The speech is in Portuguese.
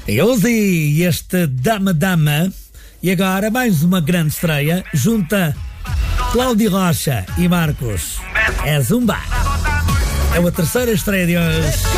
Eu ouvi este Dama Dama e agora mais uma grande estreia junta Cláudio Rocha e Marcos. É Zumba. É a terceira estreia de hoje.